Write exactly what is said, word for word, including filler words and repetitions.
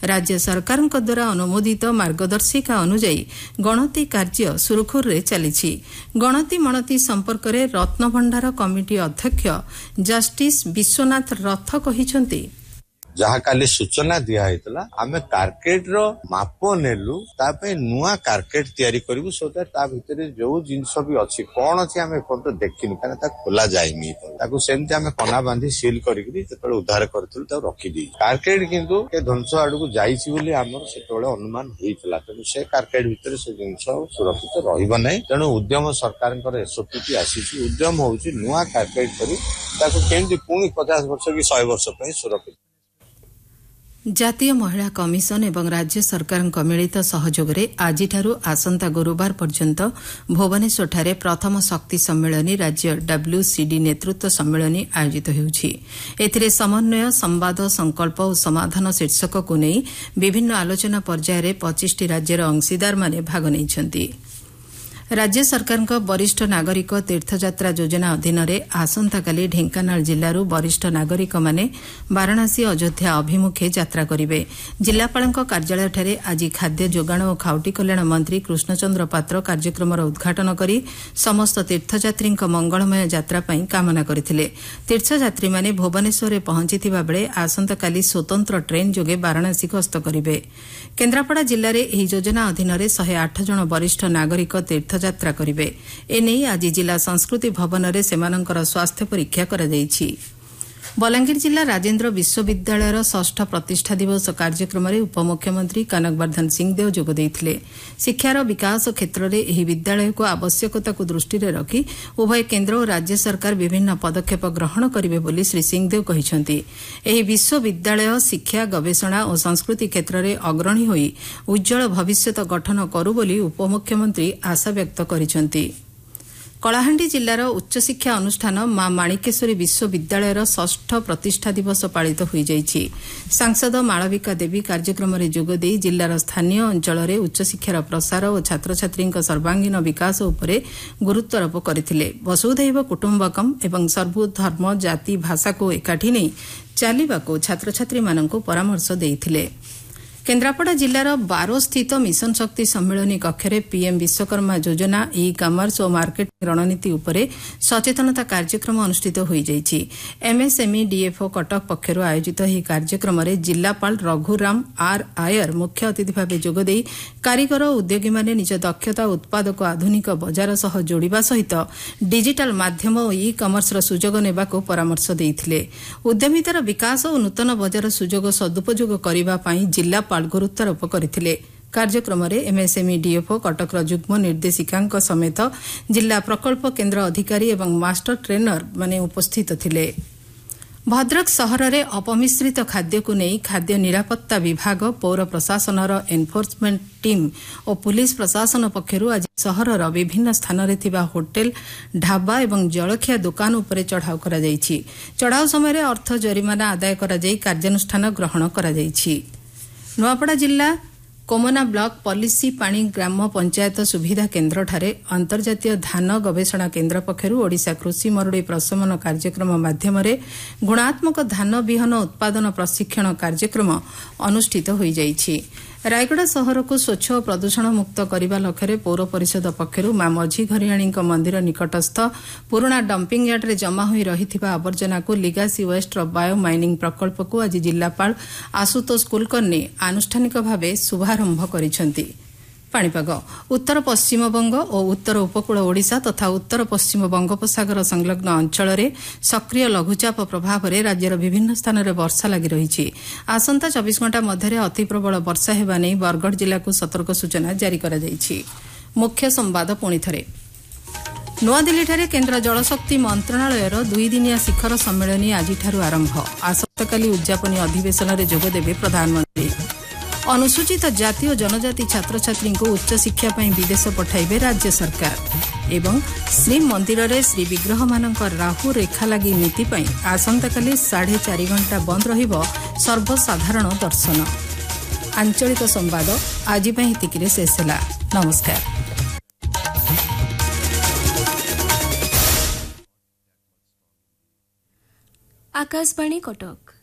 राज्य सरकारଙ୍କ द्वारा अनुमोदित मार्गदर्शिका अनुଯାयी गणति कार्य सुरुखुरुरे चलिछि। गणति मणति संपर्क में रत्नभंडार कमिटी अध्यक्ष जस्टिस विश्वनाथ रथ कहिसंती जहाँ काली सूचना दिया आमे कार्केट रो माप नेलु तापे नुआ कार्केट तैयारी करिवु सो दैट ता भितरे जो जिंस भी अछि कोन अछि आमे फोटो देखिनु काना ता खोला जायनी ताकू सेमते आमे कना बांधी सील करिकरी तेतळे उद्धार करथुल ता रखि दी कार्केट किंतु के ध्वंस आडू को जाईछि बोली हमर सेतळे अनुमान होइतला तनु से कार्केट भितरे से जिंस सुरक्षित रहिबो नै तनु उद्यम सरकारनकर एसओपी आसीछि उद्यम होउछि नुआ कार्केट करी ताकू केंति पुनी पचास वर्ष की सौ वर्ष पय सुरक्षित। जातीय महिला कमिशन एवं राज्य सरकार मिलित सहयोग में आज आसंता गुरुवार पर्यंत भुवनेश्वरଠାରେ प्रथम शक्ति सम्मेलनी राज्य डब्ल्यूसीडी नेतृत्व सम्मेलनी आयोजित होउछि। एथिरे समन्वय संवाद संकल्प और समाधान शीर्षक को नहीं विभिन्न आलोचना पर्यायर पच्चीस टी राज्यर अंशीदार माने भाग नेइछन्ति। राज्य सरकार वरिष्ठ नागरिक तीर्थयात्रा योजना अधीन आसंताकाली ढेंकानाल जिल्लारू वरिष्ठ नागरिक माने वाराणसी अयोध्या अभिमुखे यात्रा करिवे। जिल्लापाल कार्यालयଠାରେ आज खाद्य जोगाण और खाउटी कल्याण मंत्री कृष्णचंद्र पात्र कार्यक्रमर उद्घाटन करी समस्त तीर्थयात्री मंगलमय यात्रा पई कामना करथिले। तीर्थयात्री माने भुवनेश्वर में पहुंचीथिबा बेले आसंताकाली स्वतंत्र ट्रेन जोगे वाराणसी गस्त करिवे। केन्द्रापड़ा जिल्ला रे एही योजना अधीन एक सौ आठ जन वरिष्ठ नागरिक तीर्थ यात्रा करिवे। एने आज जिला संस्कृति भवन में सेमानंकर स्वास्थ्य परीक्षा करा जायछि। बलांगीर जिला राजेन्द्र विश्वविद्यालयर षष्ठ प्रतिष्ठा दिवस कार्यक्रम में उपमुख्यमंत्री कनकवर्धन सिंहदेव जोग देइथिले। शिक्षार विकास क्षेत्र में एही विद्यालय को आवश्यकता को दृष्टि रखी उभय केन्द्र और राज्य सरकार विभिन्न पदक्षेप ग्रहण करिवे बोली श्री सिंहदेव कहिसंती। एही विश्वविद्यालय शिक्षा गवेषणा और संस्कृति क्षेत्र में अग्रणी होई उज्जवल भविष्यत गठन करू बोली उपमुख्यमंत्री आशा व्यक्त करिसंती। कलाहांडी जिल्लार उच्चशिक्षा अनुष्ठान मां माणिकेश्वरी विश्वविद्यालयर षष्ठ प्रतिष्ठा दिवस पालित हो जाइछि। सांसद मालविका देवी कार्यक्रम में जोगदे जिल्लार स्थानीय अंचल में उच्चशिक्षार प्रसार और छात्र छात्री सर्वांगीन विकास उपरे गुरुत्वारोप करथिले। वसुधैव कुटुंबकम एवं सर्वधर्म जाति भाषा को एकाठी नहीं चलिबाको छात्र छात्री माननकु परामर्श देइथिले। केन्द्रापड़ा जिल्लार बारो स्थित मिशन शक्ति सम्मेलनी कक्षरे पीएम विश्वकर्मा योजना ई कमर्स और मार्केटिंग रणनीति उपरे सचेतनता कार्यक्रम अनुष्ठित हो जाइछि। एमएसएमई डीएफओ कटक पक्षर आयोजित ଏହି कार्यक्रम में जिलापाल रघुराम आर आयर मुख्य अतिथि भाव जोगदे कारीगर उद्योगी माने निज दक्षता उत्पाद को आधुनिक बजार सह जोड़िबा सहित डिजिटल माध्यम और ई कमर्सर सुजोग नेबाको परामर्श देइथिले। उद्यमितार विकास और नूतन बजार सुजोग सदुपयोग करिबा पई जिल्लापाल गुरुत्वारोप करथिले। कार्यक्रम में एमएसएमई डीएफओ कटकर युग्म निर्देशिका समेत जिला प्रकल्प केन्द्र अधिकारी एवं मास्टर ट्रेनर माने उपस्थित थिले। भद्रक सहर में अपमिश्रित खाद्य को नहीं खाद्य निरापत्ता विभाग पौर प्रशासनर एनफोर्समेंट टीम और पुलिस प्रशासन पक्षर आज सहरर विभिन्न स्थान में थिबा होटेल ढाबा एवं जलखिया दुकान उपरे चढ़ाऊ करा जायछि। चढ़ाऊ समय अर्थ जरिमाना आदाय करा जाय कार्यानुष्ठान ग्रहण करा जायछि। नुआपड़ा जिला कोमना ब्लॉक पलिसी पाणी ग्राम पंचायत सुविधा केन्द्र ठारे अंतर्जातीय धान गवेषणा केन्द्र पक्षरु ओडिशा कृषि मरुड़ी प्रशमन कार्यक्रम माध्यम गुणात्मक धान बिहन उत्पादन प्रशिक्षण कार्यक्रम अनुष्ठित हो जाइछि। रायगड़ा सहर को स्वच्छ और प्रदूषण मुक्त करने लक्ष्य पौर परिषद पक्षरु मां मझी घरियाणी मंदिर निकटस्थ पुराना डंपिंग यार्ड में जमा हो रही आवर्जना को लिगासी वेस्ट बायो माइनिंग प्रकल्प को आज जिलापाल आशुतोष कुलकर्णी आनुष्ठानिक भाव शुभारंभ करिसेंति। पाणीपाग उत्तर पश्चिम बंग और उत्तर उपकूल ओडिशा तथा उत्तर पश्चिम बंगोपसागर संलग्न अंचल में सक्रिय लघुचाप प्रभाव में राज्यर विभिन्न स्थान में वर्षा लगी रही। आसंता चौबीस घंटा मध्य अति प्रबल वर्षा हेबा नै बरगढ़ जिला को सतर्क सूचना जारी करा जायछि। मुख्य संवाद पुणी थरे नुआदिल्ली केन्द्र जलशक्ति मंत्रणालयर दुई दिनिया शिखर सम्मेलन आज आरंभ। आसंताकाली उद्यापनी अधिवेशन में जोगदेवे प्रधानमंत्री। अनुसूचित जाति और जनजाति छात्र छात्री को उच्च शिक्षा पई विदेश पठाइबे राज्य सरकार एवं श्री मंदिर रे श्री विग्रह मानक राहु रेखा लगी नीति पई आसंताकाली साढ़े चार घंटा बंद रहिबो सर्वसाधारण दर्शन। आंचलिक संवाद आज पई तिकिरे शेष होला। नमस्कार। आकाशवाणी कटक।